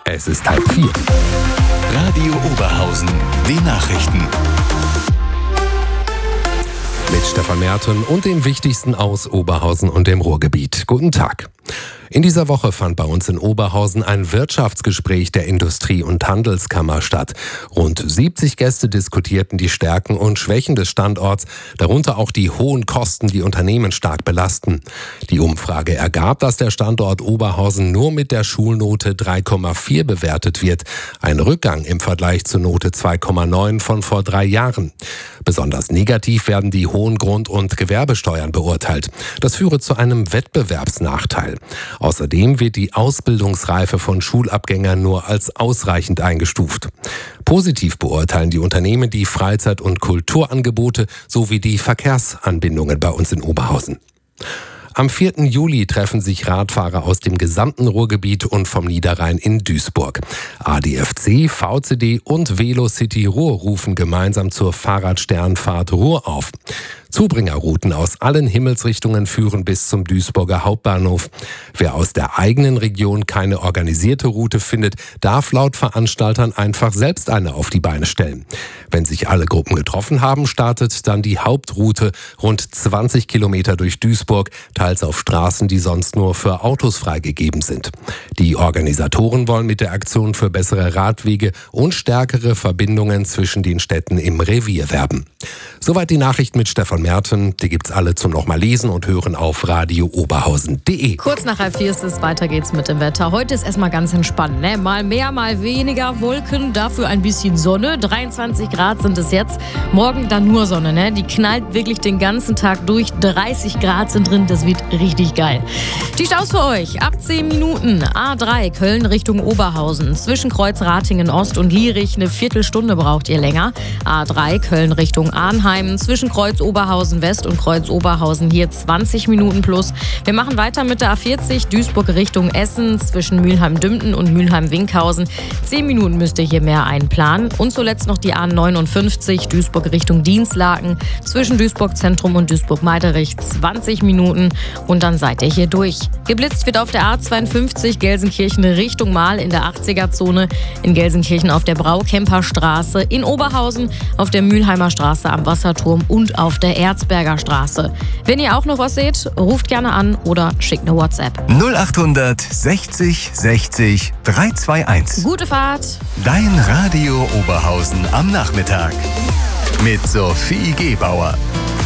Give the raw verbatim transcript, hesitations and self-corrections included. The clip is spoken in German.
Es ist halb vier. Radio Oberhausen, die Nachrichten. Mit Stefan Merten und dem Wichtigsten aus Oberhausen und dem Ruhrgebiet. Guten Tag. In dieser Woche fand bei uns in Oberhausen ein Wirtschaftsgespräch der Industrie- und Handelskammer statt. Rund siebzig Gäste diskutierten die Stärken und Schwächen des Standorts, darunter auch die hohen Kosten, die Unternehmen stark belasten. Die Umfrage ergab, dass der Standort Oberhausen nur mit der Schulnote drei Komma vier bewertet wird. Ein Rückgang im Vergleich zur Note zwei Komma neun von vor drei Jahren. Besonders negativ werden die hohen Grund- und Gewerbesteuern beurteilt. Das führe zu einem Wettbewerbsnachteil. Außerdem wird die Ausbildungsreife von Schulabgängern nur als ausreichend eingestuft. Positiv beurteilen die Unternehmen die Freizeit- und Kulturangebote sowie die Verkehrsanbindungen bei uns in Oberhausen. Am vierten Juli treffen sich Radfahrer aus dem gesamten Ruhrgebiet und vom Niederrhein in Duisburg. A D F C, V C D und Velocity Ruhr rufen gemeinsam zur Fahrradsternfahrt Ruhr auf. Zubringerrouten aus allen Himmelsrichtungen führen bis zum Duisburger Hauptbahnhof. Wer aus der eigenen Region keine organisierte Route findet, darf laut Veranstaltern einfach selbst eine auf die Beine stellen. Wenn sich alle Gruppen getroffen haben, startet dann die Hauptroute rund zwanzig Kilometer durch Duisburg, teils auf Straßen, die sonst nur für Autos freigegeben sind. Die Organisatoren wollen mit der Aktion für bessere Radwege und stärkere Verbindungen zwischen den Städten im Revier werben. Soweit die Nachricht mit Stefan Merten. Die gibt's alle zum nochmal lesen und hören auf radio oberhausen punkt de. Kurz nach halb vier ist es, weiter geht's mit dem Wetter. Heute ist erstmal ganz entspannt, ne? Mal mehr, mal weniger Wolken, dafür ein bisschen Sonne. dreiundzwanzig Grad sind es jetzt. Morgen dann nur Sonne, ne? Die knallt wirklich den ganzen Tag durch. dreißig Grad sind drin, das wird richtig geil. Die Staus für euch, ab zehn Minuten. A drei, Köln Richtung Oberhausen. Zwischen Kreuz Ratingen Ost und Lierich eine Viertelstunde braucht ihr länger. A drei, Köln Richtung Arnheim. Zwischen Kreuz Oberhausen West und Kreuz Oberhausen hier zwanzig Minuten plus. Wir machen weiter mit der A vierzig, Duisburg Richtung Essen. Zwischen Mülheim-Dümpen und Mülheim-Winkhausen. zehn Minuten müsst ihr hier mehr einplanen. Und zuletzt noch die A neunundfünfzig, Duisburg Richtung Dienstlaken. Zwischen Duisburg Zentrum und Duisburg-Meiderich zwanzig Minuten. Und dann seid ihr hier durch. Geblitzt wird auf der A zweiundfünfzig, Gelsenkirchen Richtung Mahl in der achtziger-Zone. In Gelsenkirchen auf der Braukemperstraße. In Oberhausen auf der Mülheimer Straße am Wasserturm und auf der Erzberger Straße. Wenn ihr auch noch was seht, ruft gerne an oder schickt eine WhatsApp. null achthundert sechzig sechzig dreihunderteinundzwanzig. Gute Fahrt! Dein Radio Oberhausen am Nachmittag. Mit Sophie Gebauer.